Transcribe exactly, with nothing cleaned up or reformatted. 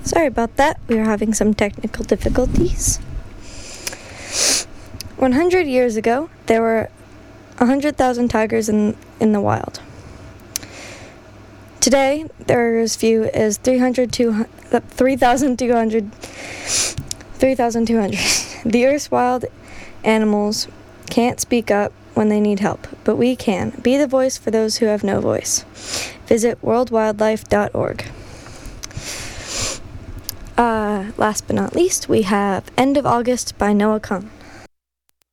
Sorry about that. We are having some technical difficulties. one hundred years ago, there were one hundred thousand tigers in, in the wild. Today, there are as few as three thousand two hundred. three thousand two hundred. The Earth's wild animals can't speak up when they need help, but we can. Be the voice for those who have no voice. Visit world wildlife dot org. Uh, last but not least, we have End of August by Noah Kahan.